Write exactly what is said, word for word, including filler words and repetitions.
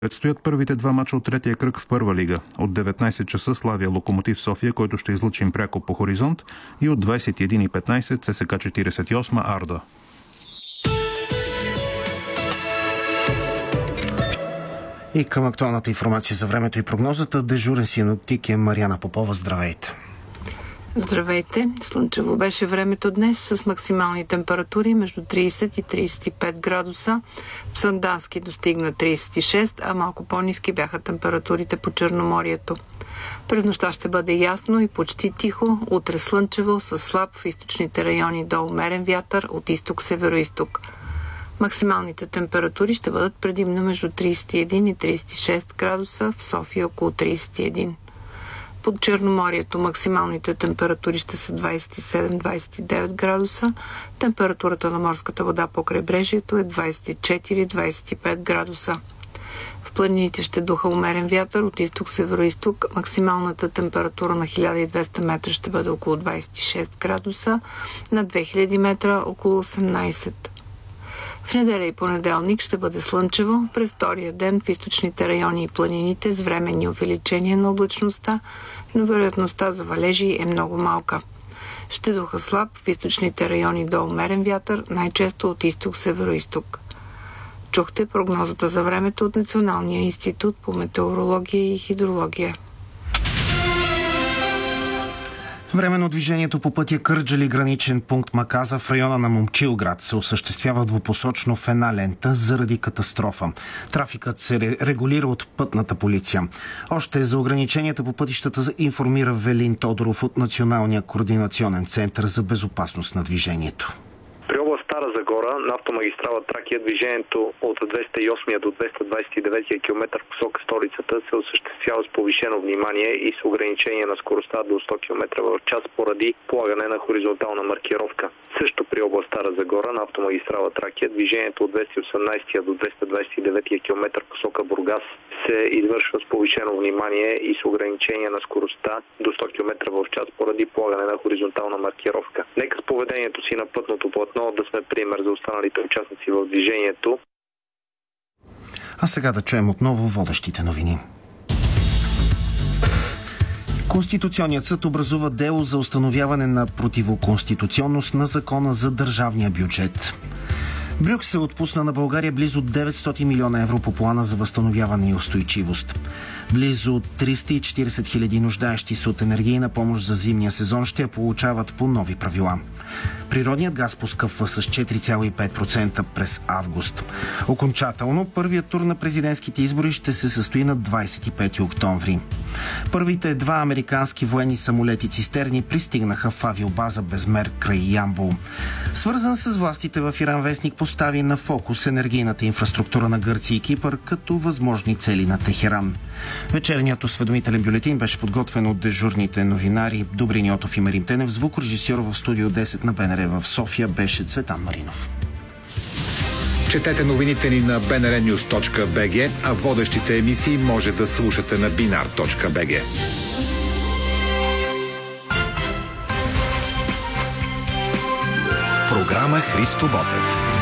Предстоят първите два мача от третия кръг в първа лига. От деветнайсет часа Славия Локомотив София, който ще излъчим пряко по Хоризонт, и от двайсет и един и петнайсет ЦСКА четирийсет и осма Арда. И към актуалната информация за времето и прогнозата, дежурен синоптик е Мариана Попова. Здравейте! Здравейте! Слънчево беше времето днес с максимални температури между трийсет и трийсет и пет градуса. В Сандански достигна трийсет и шест, а малко по-ниски бяха температурите по Черноморието. През нощта ще бъде ясно и почти тихо. Утре слънчево с слаб в източните райони до умерен вятър от изток-североизток. Максималните температури ще бъдат предимно между трийсет и един и трийсет и шест градуса, в София около трийсет и един. Под Черноморието максималните температури ще са двайсет и седем до двайсет и девет градуса. Температурата на морската вода по крайбрежието е двайсет и четири до двайсет и пет градуса. В планините ще духа умерен вятър от изток-североизток. Максималната температура на хиляда и двеста метра ще бъде около двайсет и шест градуса, на две хиляди метра около осемнайсет. В неделя и понеделник ще бъде слънчево. През втория ден в източните райони и планините с временни увеличения на облачността, но вероятността за валежи е много малка. Ще духа слаб в източните райони до умерен вятър, най-често от изток-североизток. Чухте прогнозата за времето от Националния институт по метеорология и хидрология. Временно движението по пътя Кърджали граничен пункт Маказа в района на Момчилград се осъществява двупосочно в една лента заради катастрофа. Трафикът се регулира от пътната полиция. Още за ограниченията по пътищата информира Велин Тодоров от Националния координационен център за безопасност на движението. При област Стара Загора на автомагистрала Тракия движението от двеста и осми до двеста двайсет и девети километър в посока столицата се осъществява с повишено внимание и с ограничение на скоростта до сто километра в час поради полагане на хоризонтална маркировка. Също при област Стара Загора на автомагистрала Тракия движението от двеста и осемнайсети до двеста двайсет и девети километър в посока Бургас се извършва с повишено внимание и с ограничение на скоростта до сто километра в час поради полагане на хоризонтална маркировка. Нека с поведението си на пътното платно да сме пример за останалите участници в движението. А сега да чуем отново водещите новини. Конституционният съд образува дело за установяване на противоконституционност на закона за държавния бюджет. Брюксел отпусна на България близо деветстотин милиона евро по плана за възстановяване и устойчивост. Близо триста и четирийсет хиляди нуждаещи се от енергийна помощ за зимния сезон ще я получават по нови правила. Природният газ поскъпва с четири цяло и пет процента през август. Окончателно, първият тур на президентските избори ще се състои на двайсет и пети октомври. Първите два американски военни самолети цистерни пристигнаха в авиобаза Безмер край Ямбол. Свързан с властите в Иран вестник постави на фокус енергийната инфраструктура на Гърция и Кипър като възможни цели на Техеран. Вечерният осведомителен бюлетин беше подготвен от дежурните новинари Добрин Йотов и Марин Тенев. Звукорежисьор в студио десет на БНР в София беше Цветан Маринов. Четете новините ни на би ен ар нюз точка би джи, а водещите емисии може да слушате на бинар точка би джи. Програма Христо Ботев.